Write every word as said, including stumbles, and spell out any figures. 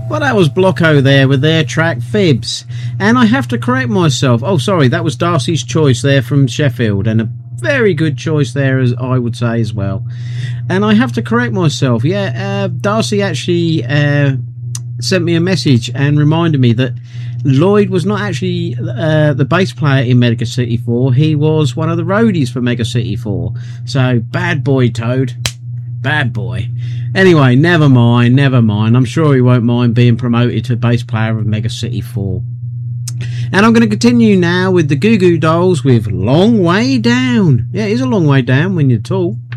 Well, that was Blocko there with their track Fibs. And I have to correct myself. Oh, sorry, that was Darcy's Choice there from Sheffield. And a very good choice there, as I would say as well. And I have to correct myself. Yeah, uh, Darcy actually uh, sent me a message and reminded me that Lloyd was not actually uh, the bass player in Mega City four. He was one of the roadies for Mega City four. So, bad boy, Toad. Bad boy. Anyway, never mind, never mind. I'm sure he won't mind being promoted to bass player of Mega City four. And I'm going to continue now with the Goo Goo Dolls with Long Way Down. Yeah, it is a long way down when you're tall.